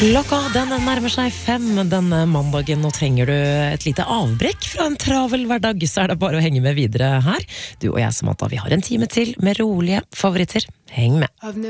Klokka den nærmer seg 5 denne mandagen, og trenger du et lite avbrekk fra en travel hverdag, så det bare å henge med videre her. Du og jeg, Samantha, vi har en time til med rolige favoritter. Heng med.